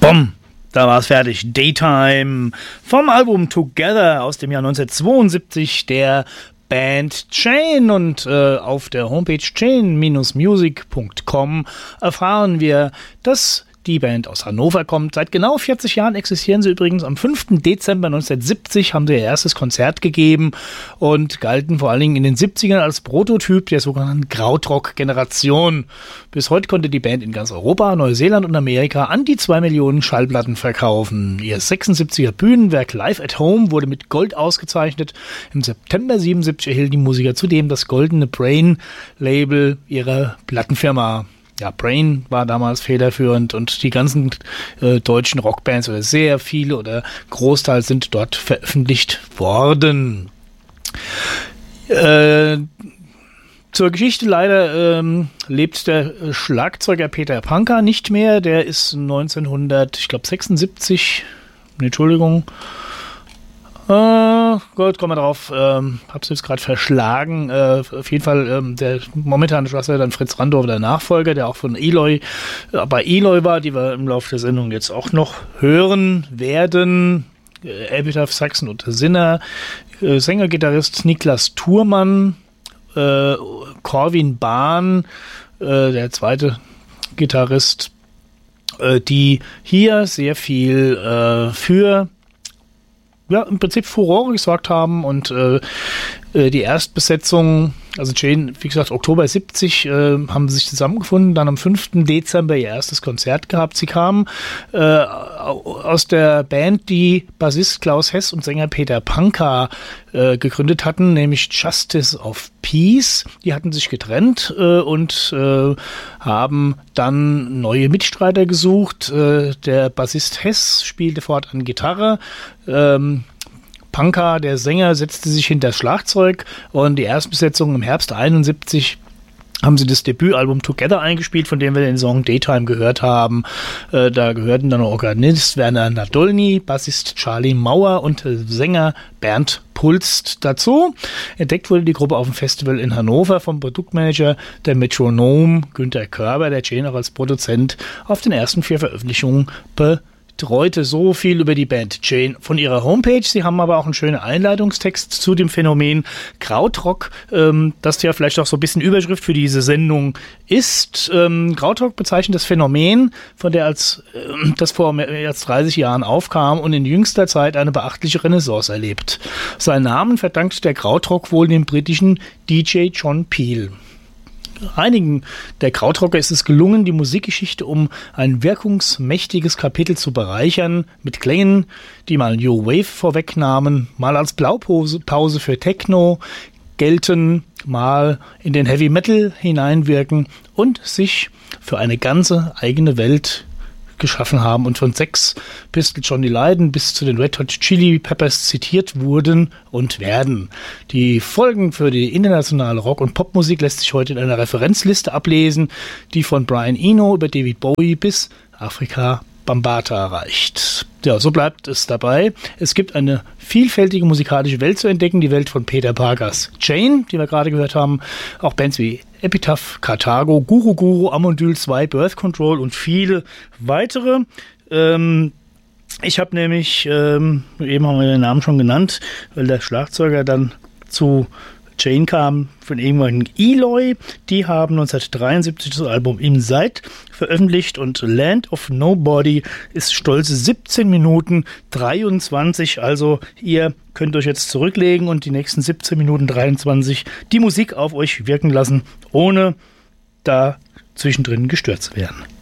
Bumm! Da war es fertig. Daytime vom Album Together aus dem Jahr 1972 der Band Chain. Und auf der Homepage chain-music.com erfahren wir, dass die Band aus Hannover kommt. Seit genau 40 Jahren existieren sie übrigens. Am 5. Dezember 1970 haben sie ihr erstes Konzert gegeben und galten vor allen Dingen in den 70ern als Prototyp der sogenannten Krautrock-Generation. Bis heute konnte die Band in ganz Europa, Neuseeland und Amerika an die 2 Millionen Schallplatten verkaufen. Ihr 76er Bühnenwerk Live at Home wurde mit Gold ausgezeichnet. Im September 77 erhielten die Musiker zudem das goldene Brain-Label ihrer Plattenfirma. Ja, Brain war damals federführend und die ganzen deutschen Rockbands oder sehr viele oder Großteil sind dort veröffentlicht worden. Zur Geschichte leider lebt der Schlagzeuger Peter Panka nicht mehr. Der ist 1976, Gut, kommen wir drauf. Hab's jetzt gerade verschlagen. Auf jeden Fall, der momentane Schlagzeuger dann Fritz Randorf, der Nachfolger, der auch von Eloy, bei Eloy war, die wir im Laufe der Sendung jetzt auch noch hören werden. Epitaph Saxon und Sinner, Sänger-Gitarrist Niklas Thurmann, Corwin Bahn, der zweite Gitarrist, die hier sehr viel für im Prinzip Furore gesorgt haben und die Erstbesetzung, also Chain, wie gesagt, Oktober 70 haben sie sich zusammengefunden, dann am 5. Dezember ihr erstes Konzert gehabt. Sie kamen aus der Band, die Bassist Klaus Hess und Sänger Peter Panka gegründet hatten, nämlich Justice of Peace. Die hatten sich getrennt und haben dann neue Mitstreiter gesucht. Der Bassist Hess spielte fortan Gitarre. Panka, der Sänger, setzte sich hinter das Schlagzeug und die Erstbesetzung im Herbst 71 haben sie das Debütalbum Together eingespielt, von dem wir den Song Daytime gehört haben. Da gehörten dann Organist Werner Nadolny, Bassist Charlie Mauer und Sänger Bernd Pulst dazu. Entdeckt wurde die Gruppe auf dem Festival in Hannover vom Produktmanager der Metronome Günter Körber, der Chain auch als Produzent auf den ersten 4 Veröffentlichungen betreute. So viel über die Band Chain von ihrer Homepage. Sie haben aber auch einen schönen Einleitungstext zu dem Phänomen Krautrock, das ja vielleicht auch so ein bisschen Überschrift für diese Sendung ist. Krautrock bezeichnet das Phänomen, von der das vor mehr als 30 Jahren aufkam und in jüngster Zeit eine beachtliche Renaissance erlebt. Seinen Namen verdankt der Krautrock wohl dem britischen DJ John Peel. Einigen der Krautrocker ist es gelungen, die Musikgeschichte um ein wirkungsmächtiges Kapitel zu bereichern, mit Klängen, die mal New Wave vorwegnahmen, mal als Blaupause für Techno gelten, mal in den Heavy Metal hineinwirken und sich für eine ganze eigene Welt geschaffen haben und von Sex Pistols, Johnny Lydon bis zu den Red Hot Chili Peppers zitiert wurden und werden. Die Folgen für die internationale Rock- und Popmusik lässt sich heute in einer Referenzliste ablesen, die von Brian Eno über David Bowie bis Afrika Bambaataa reicht. Ja, so bleibt es dabei. Es gibt eine vielfältige musikalische Welt zu entdecken, die Welt von Peter Pankas Chain, die wir gerade gehört haben, auch Bands wie Epitaph, Carthago, Guru Guru, Amondyl 2, Birth Control und viele weitere. Ich habe nämlich, eben haben wir den Namen schon genannt, weil der Schlagzeuger dann zu Chain kam von ehemaligen Eloy. Die haben 1973 das Album Inside veröffentlicht und Land of Nobody ist stolze 17 Minuten 23. Also ihr könnt euch jetzt zurücklegen und die nächsten 17 Minuten 23 die Musik auf euch wirken lassen, ohne da zwischendrin gestört zu werden.